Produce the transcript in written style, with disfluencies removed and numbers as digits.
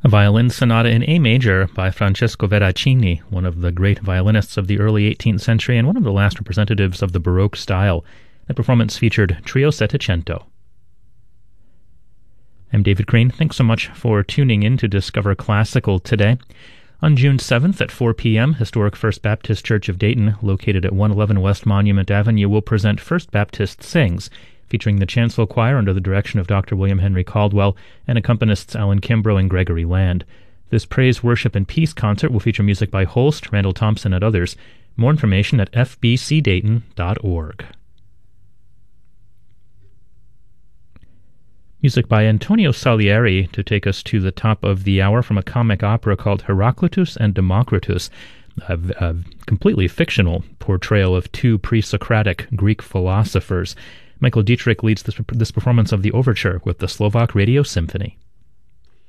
A violin sonata in A major by Francesco Veracini, one of the great violinists of the early 18th century and one of the last representatives of the Baroque style. The performance featured Trio Settecento. I'm David Crane. Thanks so much for tuning in to Discover Classical today. On June 7th at 4 p.m., historic First Baptist Church of Dayton, located at 111 West Monument Avenue, will present First Baptist Sings, featuring the Chancel Choir under the direction of Dr. William Henry Caldwell and accompanists Alan Kimbrough and Gregory Land. This praise, worship, and peace concert will feature music by Holst, Randall Thompson, and others. More information at fbcdayton.org. Music by Antonio Salieri to take us to the top of the hour from a comic opera called Heraclitus and Democritus, a completely fictional portrayal of two pre-Socratic Greek philosophers. Michael Dietrich leads this performance of the overture with the Slovak Radio Symphony.